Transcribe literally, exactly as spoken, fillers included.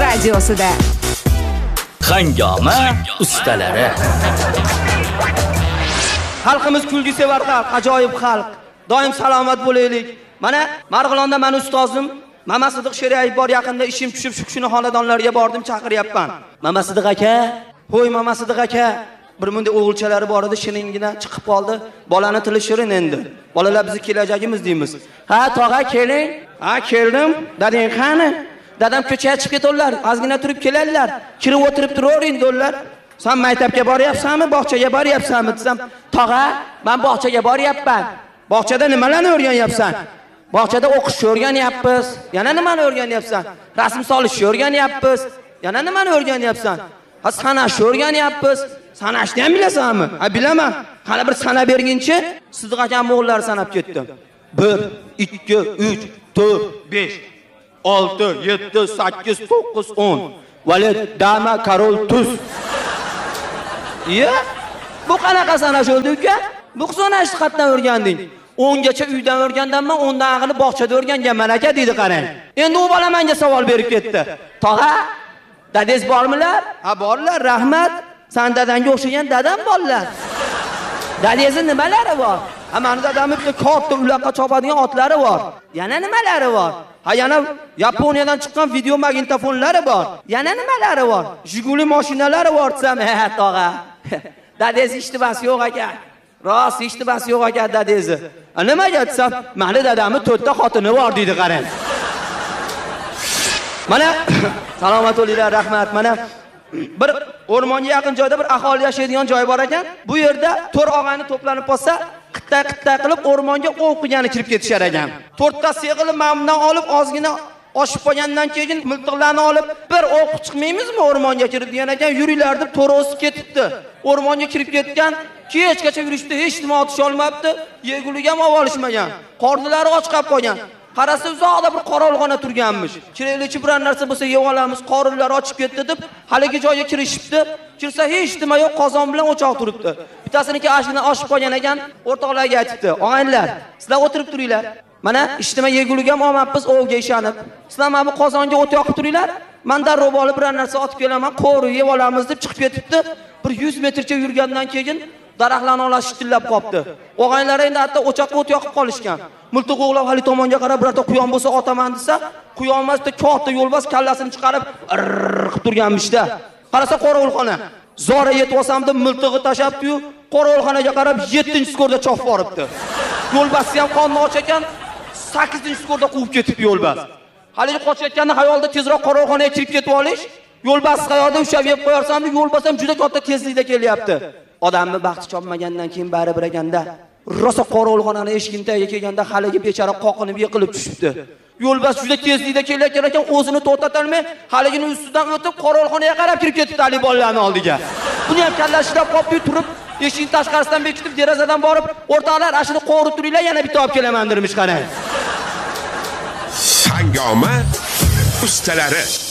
radiosida. Hangoma ustalari. Xalqimiz kulgi sevar xalq, ajoyib xalq. Doim salomat bo'laylik. Mana Marg'ilonda men ustozim Mama Sidiq Sheriyev bor, yaqinda ishim tushib shu kishini xonadonlariga bordim, chaqiryapman. Mama Sidiq aka, "Ho'y Mama Sidiq aka, bir bunday o'g'ilchalari bor edi, shiningina chiqib qoldi. Bolani tili shirin endi. Bolalar bizni kelajagimiz deymiz." "Ha, tog'a keling." "Ha, keldim. Dadang qani?" "Dadam ko'chaga chiqib ketdilar. Ozgina turib keladilar. Kirib o'tirib turavering dedilar." "Sen maktabga boryapsanmi, bog'chaga boryapsanmi?" desam, "Tog'a, men bog'chaga boryapman." "Bog'chada nimalarni o'rganyapsan?" "Bog'chada o'qishni o'rganyapmiz." "Yana nimani o'rganyapsan?" "Rasm solishni o'rganyapmiz." "Yana nimani o'rganyapsan?" "Ha, sanashni o'rganyapmiz." "Sanashni ham bilasanmi?" "Ha, bilaman." "Qani bir sanab berginchi." Sidiq akam o'g'illari sanab ketdim. bir, ikki, uch, to'rt, besh, olti, yetti, sakkiz, to'qqiz, o'n. Valid, dama, karol, tuz. "Iya, bu qanaqa sanash o'ldi uka? Bu sanashni qatdan o'rganding?" o'n gacha uydan o'rgandanman, o'n dan aqli bog'chada o'rganganman aka dedi qarang. Endi u bola menga savol berib ketdi. "Tog'a, dadangiz bormilar?" "Ha, borlar, rahmat. Sen dadanga o'xshagan dadam borlar." "Dadangizning nimalari bor?" "Ha, meni dadamning bitta katta uloqqa chopadigan otlari bor." "Yana nimalari bor?" "Ha, yana Yaponiyadan chiqqan video magnitofonlari bor." "Yana nimalari bor?" "Jiguli mashinalari bor" desam, "Ha, tog'a. Dadangiz ishtibasi yo'q aka. Rost ishtibasi yo'q aka dadangiz." "A nimaga desam, "Meni dadamning to'rtta xotini bor" deydi qarang. Mana salomat bo'linglar, rahmat. Mana bir o'rmonga yaqin joyda bir aholi yashaydigan joy bor ekan. Bu yerda to'rt og'ayni to'planib qolsa, qitta-qitta qilib o'rmonga ov qilgani kirib ketishar ekan. to'rttasi yig'ilib mamdan olib ozgina oshib qolgandan keyin miltiqlarni olib, "Bir o'q chiqmaymizmi o'rmonga kirib?" degan ekan. "Yuringlar" deb to'ro'si ketibdi. O'rmonga kirib ketgan, kechgacha yurishdi, hech nima otish olmabdi, yeguliga ham olishmagan. Qornilari och qolib qolgan. Qarasa uzoqda bir qorovulxona turganmish. "Kiraylikchi bir narsa bo'lsa yeb olamiz, qorinlar ochib ketdi" deb haligi joyga kirishibdi. Kirsa hech nima yo'q, qozon bilan o'choq turibdi. Bittasiniki ashina oshib qolgan ekan, o'rtoqlarga aytibdi: "Og'aynilar, sizlar o'tirib turinglar. Mana ishtima yeguliga ham olmabmiz, ovga ishonib. Sizlar mana bu qozonga o't yoqib turinglar. Men darrov olib bir narsa otib kelaman, qo'ri yeb olamiz" deb chiqib ketibdi. Bir yuz metrcha yurgandan keyin daraxtlarni olasi tillab qopti. Og'aynilar endi hatto o'choqqa o't yoqib qolishgan. Miltiq o'g'lab hali tomonga qarab, birorta quyon bo'lsa otaman desa, quyon emasda katta yo'lbars kallasini chiqarib qilib turganmishda. Qarasa qorovulxona. Zora yetib olsam deb miltig'i tashab-yu, qorovulxonaga qarab yettinchi skorda chopib boribdi. Yo'lbarsni ham qonni och ekan, sakkizinchi skorda quvib ketib yo'lbars. Haligi qochayotganda xayolda tezroq qorovulxonaga kirib ketib olish, yo'lbars xayolda ushlab yeb qo'yarsam deb yo'lbars ham juda katta tezlikda kelyapti. Odamni baxti chopmagandan keyin bari bir ekanda, rosa qorovulxonaning eshigini tagiga kelganda haligi bechara qoqinib yiqilib tushibdi. Yo'lbars juda tezlikda kelayotgan ekan, o'zini to'xtata olmay, haligining ustidan o'tib qorovulxonaga qarab kirib ketdi ali bolalarning oldiga. Buni ham kallashib qopib turib, eshikning tashqarisidan bekitib, derazadan borib, "O'rtoqlar, ashuni qo'ri turinglar, yana bitta olib kelaman" dermish qarang. Hangoma ustalari.